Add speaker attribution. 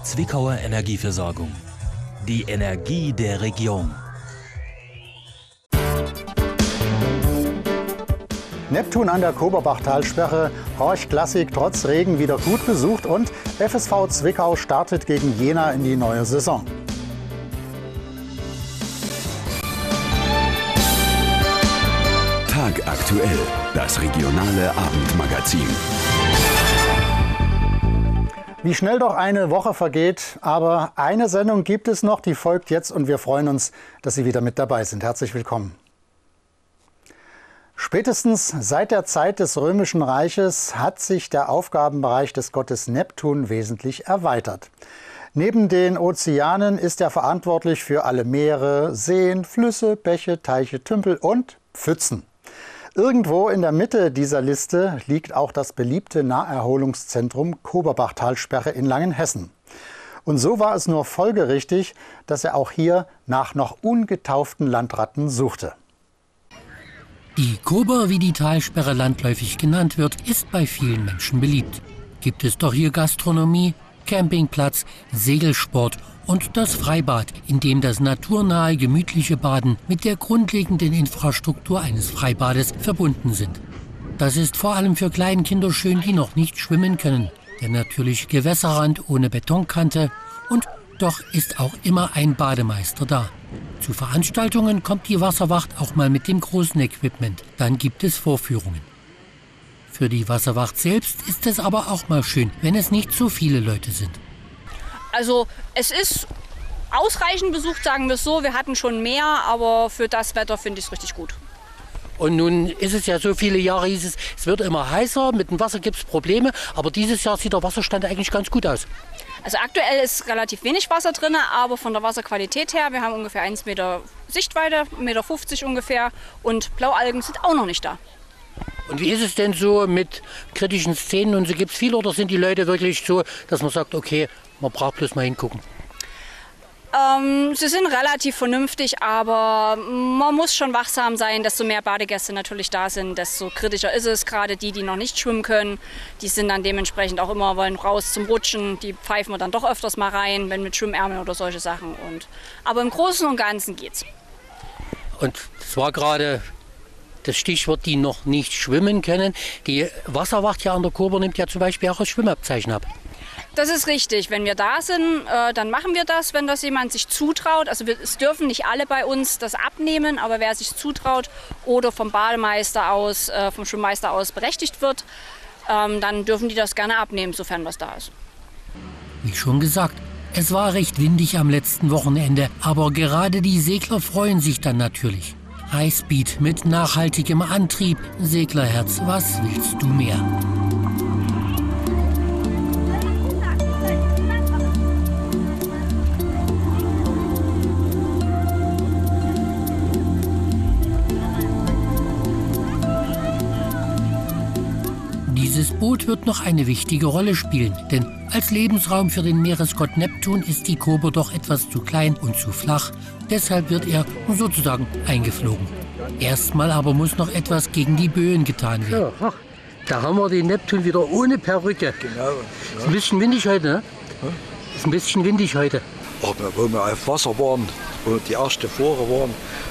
Speaker 1: Zwickauer Energieversorgung. Die Energie der Region.
Speaker 2: Neptun an der Koberbachtalsperre, Horch Klassik trotz Regen wieder gut besucht und FSV Zwickau startet gegen Jena in die neue Saison.
Speaker 3: Tagaktuell, das regionale Abendmagazin.
Speaker 2: Wie schnell doch eine Woche vergeht, aber eine Sendung gibt es noch, die folgt jetzt und wir freuen uns, dass Sie wieder mit dabei sind. Herzlich willkommen. Spätestens seit der Zeit des Römischen Reiches hat sich der Aufgabenbereich des Gottes Neptun wesentlich erweitert. Neben den Ozeanen ist er verantwortlich für alle Meere, Seen, Flüsse, Bäche, Teiche, Tümpel und Pfützen. Irgendwo in der Mitte dieser Liste liegt auch das beliebte Naherholungszentrum Koberbachtalsperre in Langenhessen. Und so war es nur folgerichtig, dass er auch hier nach noch ungetauften Landratten suchte.
Speaker 4: Die Kober, wie die Talsperre landläufig genannt wird, ist bei vielen Menschen beliebt. Gibt es doch hier Gastronomie, Campingplatz, Segelsport und das Freibad, in dem das naturnahe, gemütliche Baden mit der grundlegenden Infrastruktur eines Freibades verbunden sind. Das ist vor allem für Kleinkinder schön, die noch nicht schwimmen können. Der natürliche Gewässerrand ohne Betonkante und doch ist auch immer ein Bademeister da. Zu Veranstaltungen kommt die Wasserwacht auch mal mit dem großen Equipment. Dann gibt es Vorführungen. Für die Wasserwacht selbst ist es aber auch mal schön, wenn es nicht so viele Leute sind.
Speaker 5: Also es ist ausreichend besucht, sagen wir es so. Wir hatten schon mehr, aber für das Wetter finde ich es richtig gut.
Speaker 4: Und nun ist es ja so viele Jahre, hieß es, es wird immer heißer, mit dem Wasser gibt es Probleme. Aber dieses Jahr sieht der Wasserstand eigentlich ganz gut aus.
Speaker 5: Also aktuell ist relativ wenig Wasser drin, aber von der Wasserqualität her, wir haben ungefähr 1 Meter Sichtweite, 1,50 Meter ungefähr und Blaualgen sind auch noch nicht da.
Speaker 4: Und wie ist es denn so mit kritischen Szenen und so, gibt es viel oder sind die Leute wirklich so, dass man sagt, okay, man braucht bloß mal hingucken?
Speaker 5: Sie sind relativ vernünftig, aber man muss schon wachsam sein. Desto mehr Badegäste natürlich da sind, desto kritischer ist es. Gerade die noch nicht schwimmen können, die sind dann dementsprechend auch immer, wollen raus zum Rutschen. Die pfeifen wir dann doch öfters mal rein, wenn mit Schwimmärmeln oder solche Sachen. Aber im Großen und Ganzen geht's.
Speaker 4: Und es war gerade das Stichwort, die noch nicht schwimmen können. Die Wasserwacht hier an der Kober nimmt ja zum Beispiel auch das Schwimmabzeichen ab.
Speaker 5: Das ist richtig. Wenn wir da sind, dann machen wir das, wenn das jemand sich zutraut. Also es dürfen nicht alle bei uns das abnehmen, aber wer sich zutraut oder vom Bademeister aus, vom Schwimmmeister aus berechtigt wird, dann dürfen die das gerne abnehmen, sofern was da ist.
Speaker 4: Wie schon gesagt, es war recht windig am letzten Wochenende, aber gerade die Segler freuen sich dann natürlich. Highspeed mit nachhaltigem Antrieb. Seglerherz, was willst du mehr? Dieses Boot wird noch eine wichtige Rolle spielen, denn als Lebensraum für den Meeresgott Neptun ist die Kober doch etwas zu klein und zu flach. Deshalb wird er sozusagen eingeflogen. Erstmal aber muss noch etwas gegen die Böen getan werden. Ja, da haben wir den Neptun wieder ohne Perücke.
Speaker 6: Genau. Ja.
Speaker 4: Ist ein bisschen windig heute, ne? Ist ein bisschen windig heute.
Speaker 6: Aber wo wir auf Wasser waren, wo die ersten Fore waren,